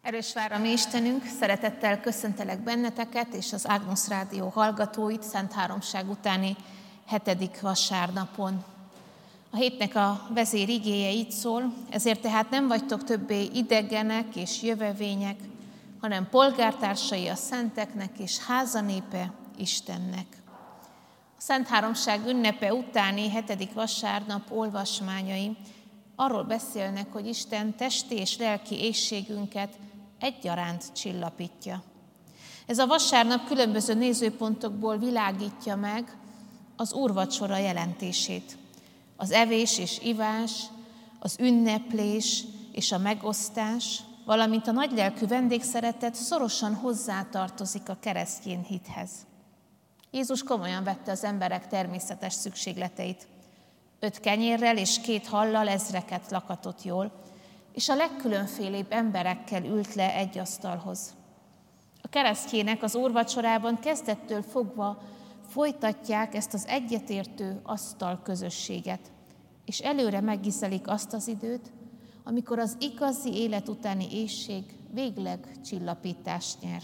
Erős vár a mi Istenünk, szeretettel köszöntelek benneteket és az Ágnusz Rádió hallgatóit Szent Háromság utáni 7. vasárnapon. A hétnek a vezér igéje így szól: ezért tehát nem vagytok többé idegenek és jövevények, hanem polgártársai a szenteknek és házanépe Istennek. A Szent Háromság ünnepe utáni 7. vasárnap olvasmányai arról beszélnek, hogy Isten testi és lelki éhségünket egyaránt csillapítja. Ez a vasárnap különböző nézőpontokból világítja meg az úrvacsora jelentését. Az evés és ivás, az ünneplés és a megosztás, valamint a nagylelkű vendégszeretet szorosan hozzátartozik a keresztény hithez. Jézus komolyan vette az emberek természetes szükségleteit. 5 kenyérrel és 2 hallal ezreket lakatott jól, és a legkülönfélébb emberekkel ült le egy asztalhoz. A keresztjének az úrvacsorában kezdettől fogva folytatják ezt az egyetértő asztalközösséget, és előre meggiszelik azt az időt, amikor az igazi élet utáni éhség végleg csillapítást nyer.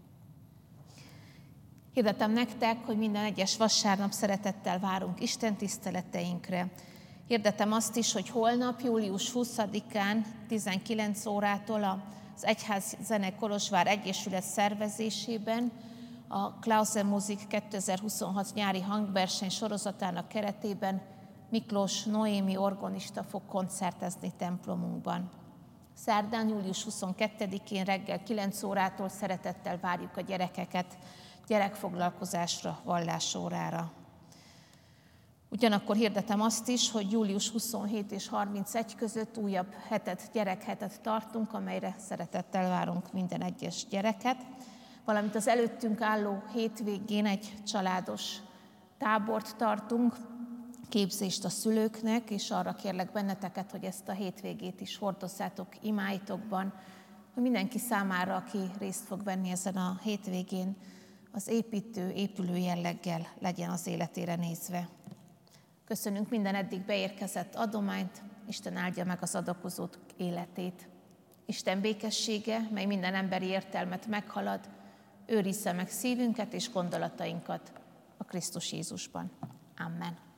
Hirdetem nektek, hogy minden egyes vasárnap szeretettel várunk Isten tiszteleteinkre. Hirdetem azt is, hogy holnap, július 20-án 19 órától az Egyházzene Kolozsvár Egyesület szervezésében a Klausen Musik 2026 nyári hangverseny sorozatának keretében Miklós Noémi orgonista fog koncertezni templomunkban. Szerdán, július 22-én reggel 9 órától szeretettel várjuk a gyerekeket gyerekfoglalkozásra, vallásórára. Ugyanakkor hirdetem azt is, hogy július 27 és 31 között újabb gyerekhetet tartunk, amelyre szeretettel várunk minden egyes gyereket, valamint az előttünk álló hétvégén egy családos tábort tartunk, képzést a szülőknek, és arra kérlek benneteket, hogy ezt a hétvégét is hordozzátok imáitokban, hogy mindenki számára, aki részt fog venni ezen a hétvégén, az épülő jelleggel legyen az életére nézve. Köszönünk minden eddig beérkezett adományt, Isten áldja meg az adakozók életét. Isten békessége, mely minden emberi értelmet meghalad, őrizze meg szívünket és gondolatainkat a Krisztus Jézusban. Amen.